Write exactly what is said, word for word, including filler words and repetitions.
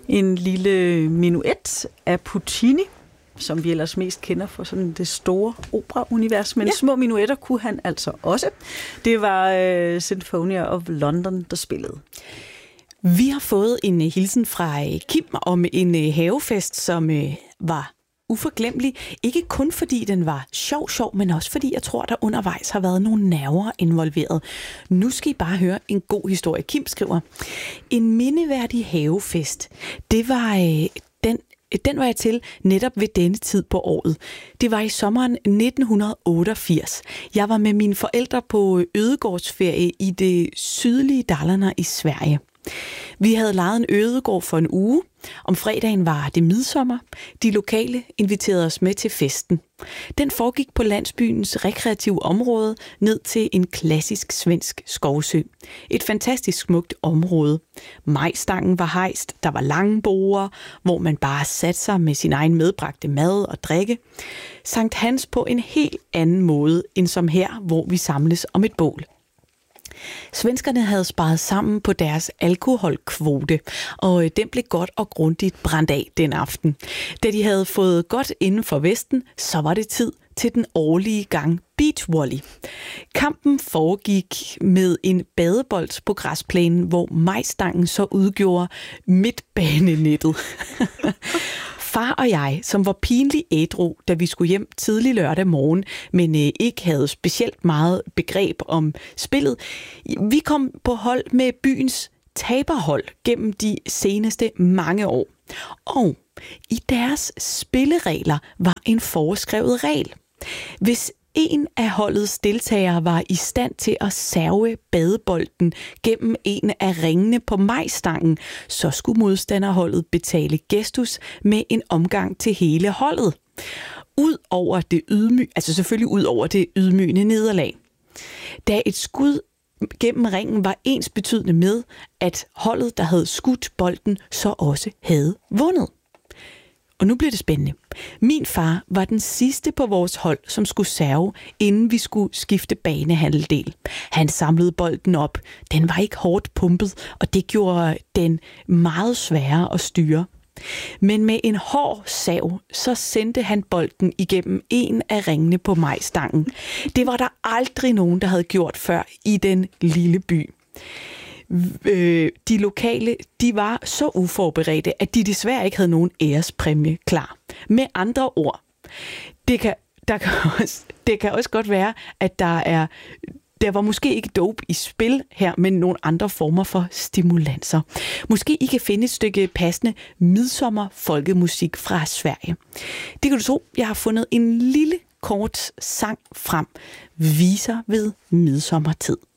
En lille menuet af Puccini, som vi ellers mest kender for sådan det store opera-univers, men ja. Små menuetter kunne han altså også. Det var uh, Sinfonia of London, der spillede. Vi har fået en hilsen fra Kim om en havefest, som var uforglemmelig. Ikke kun fordi den var sjov, sjov, men også fordi jeg tror, der undervejs har været nogle nerver involveret. Nu skal I bare høre en god historie. Kim skriver, en mindeværdig havefest, det var øh, den Den var jeg til netop ved denne tid på året. Det var i sommeren nitten otteogfirs. Jeg var med mine forældre på ødegårdsferie i det sydlige Dalarna i Sverige. Vi havde lejet en ødegård for en uge. Om fredagen var det midsommer. De lokale inviterede os med til festen. Den foregik på landsbyens rekreative område ned til en klassisk svensk skovsø. Et fantastisk smukt område. Majstangen var hejst, der var lange borde, hvor man bare satte sig med sin egen medbragte mad og drikke. Sankt Hans på en helt anden måde end som her, hvor vi samles om et bål. Svenskerne havde sparet sammen på deres alkoholkvote, og den blev godt og grundigt brændt af den aften. Da de havde fået godt inden for Vesten, så var det tid til den årlige gang beachvolley. Kampen foregik med en badebold på græsplænen, hvor majstangen så udgjorde midtbanenettet. Far og jeg, som var pinligt ædru, da vi skulle hjem tidlig lørdag morgen, men øh, ikke havde specielt meget begreb om spillet, vi kom på hold med byens taberhold gennem de seneste mange år. Og i deres spilleregler var en foreskrevet regel. Hvis en af holdets deltagere var i stand til at serve badebolden gennem en af ringene på majstangen, så skulle modstanderholdet betale gestus med en omgang til hele holdet. Ud over det ydmy, altså selvfølgelig ud over det ydmygende nederlag. Da et skud gennem ringen var ensbetydende med, at holdet, der havde skudt bolden, så også havde vundet. Og nu bliver det spændende. Min far var den sidste på vores hold, som skulle serve, inden vi skulle skifte banehalvdel. Han samlede bolden op. Den var ikke hårdt pumpet, og det gjorde den meget sværere at styre. Men med en hård sav, så sendte han bolden igennem en af ringene på majstangen. Det var der aldrig nogen, der havde gjort før i den lille by. De lokale, de var så uforberedte, at de desværre ikke havde nogen ærespræmie klar. Med andre ord, det kan, der kan også, det kan også godt være, at der er, der var måske ikke dope i spil her, men nogle andre former for stimulanser. Måske I kan finde et stykke passende midsommer folkemusik fra Sverige. Det kan du tro, jeg har fundet en lille kort sang frem. Viser ved midsommertid.